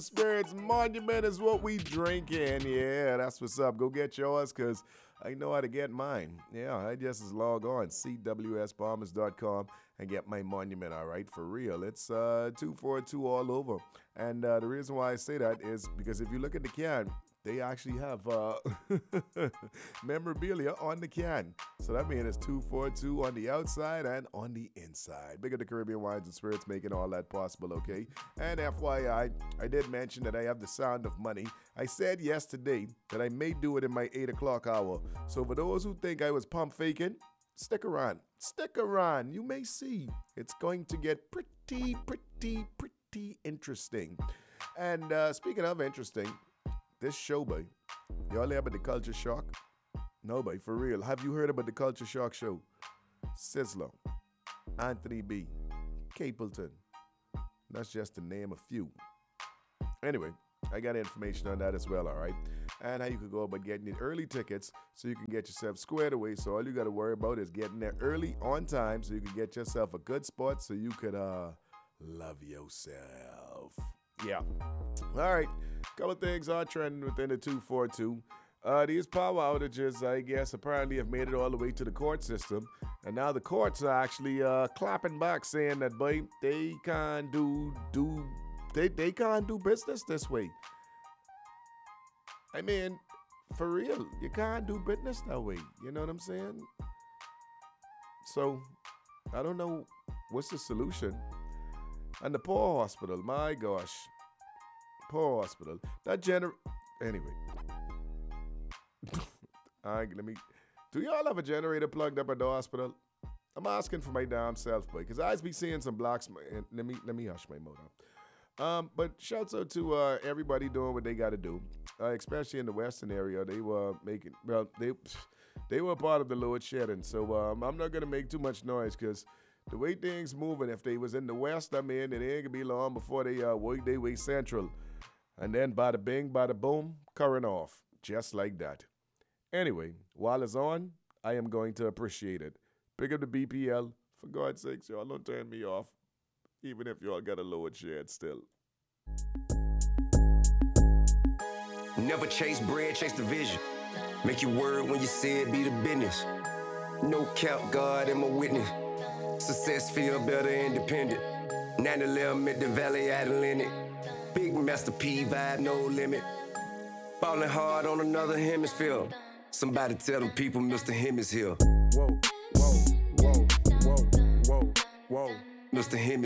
Spirits Monument is what we drinking. Yeah, that's what's up. Go get yours, because I know how to get mine. Yeah, I just log on, cwsbombers.com, and get my Monument, all right? For real. It's 242 all over. And the reason why I say that is because if you look at the can, they actually have memorabilia on the can. So that means it's 242 on the outside and on the inside. Big of the Caribbean Wines and Spirits making all that possible, okay? And FYI, I did mention that I have the sound of money. I said yesterday that I may do it in my 8 o'clock hour. So for those who think I was pump faking, stick around. Stick around. You may see. It's going to get pretty interesting. And speaking of interesting, this show, boy, y'all hear about the Culture Shock? No, boy, for real. Have you heard about the Culture Shock show? Sizzler, Anthony B, Capleton. That's just to name a few. Anyway, I got information on that as well, all right? And how you could go about getting the early tickets so you can get yourself squared away. So all you got to worry about is getting there early on time so you can get yourself a good spot so you could love yourself. Yeah. All right. Couple things are trending within the 242. These power outages, I guess, apparently have made it all the way to the court system. And now the courts are actually clapping back, saying that, boy, they can't they can't do business this way. I mean, for real, you can't do business that way. You know what I'm saying? So, I don't know what's the solution. And the poor hospital, my gosh. Poor hospital. Anyway. All right, do y'all have a generator plugged up at the hospital? I'm asking for my damn self, boy, because I be seeing some blocks. Let me hush my mouth up. But shouts out to everybody doing what they got to do, especially in the Western area. They were they were part of the load shedding, so I'm not gonna make too much noise because the way things moving, if they was in the West, I mean, it ain't gonna be long before they work their way central, and then bada bing, bada boom, current off, just like that. Anyway, while it's on, I am going to appreciate it. Pick up the BPL. For God's sakes, y'all don't turn me off, even if y'all got a load shed still. Never chase bread, chase the vision. Make your word when you say it, be the business. No cap, God am a witness. Success feel better independent. 9/11 at the Valley Atlantic. Big Master P vibe, no limit. Ballin' hard on another hemisphere. Somebody tell them people Mr. Him is here. Whoa, whoa, whoa, whoa, whoa, whoa. Mr. Him